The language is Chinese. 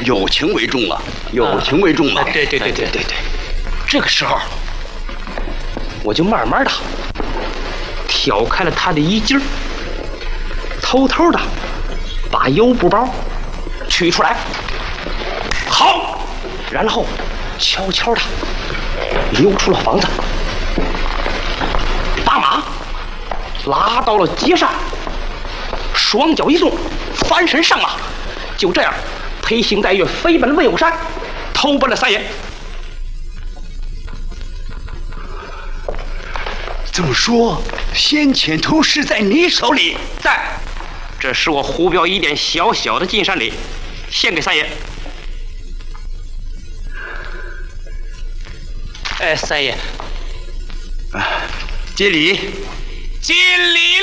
有情为重啊，有情为重啊！ 对。这个时候，我就慢慢的挑开了他的衣襟，偷偷的把油布包取出来，好，然后悄悄的溜出了房子，把马拉到了街上，双脚一纵，翻身上马，就这样披星戴月飞奔了魏武山，偷奔了三爷。 这么说，先前都是在你手里？ 在，这是我胡彪一点小小的进山礼，献给三爷。三爷， 接礼， 尽礼